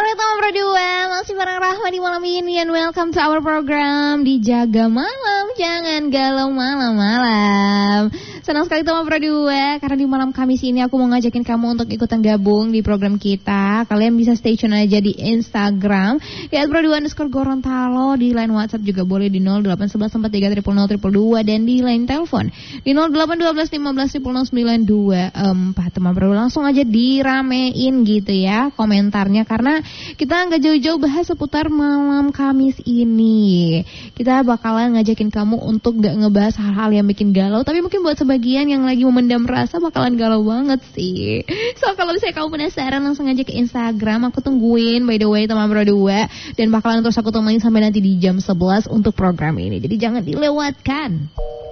sore teman berdua, masih bareng Rahma di malam ini and welcome to our program Dijaga Malam, jangan galau malam-malam. Senang sekali teman berdua, karena di malam Kamis ini aku mau ngajakin kamu untuk ikutan gabung di program kita. Kalian bisa stay tune aja di Instagram di @berdua_Gorontalo, di line WhatsApp juga boleh di 081143000002 dan di line telepon di 081215000924. Teman berdua langsung aja diramein gitu ya komentarnya, karena kita nggak jauh-jauh bahas seputar malam Kamis ini. Kita bakalan ngajakin kamu untuk nggak ngebahas hal-hal yang bikin galau, tapi mungkin buat sebagian yang lagi memendam rasa bakalan galau banget sih. So kalau misalnya kamu penasaran, langsung aja ke Instagram, aku tungguin by the way teman berdua, dan bakalan terus aku temenin sampai nanti di jam 11 untuk program ini. Jadi jangan dilewatkan.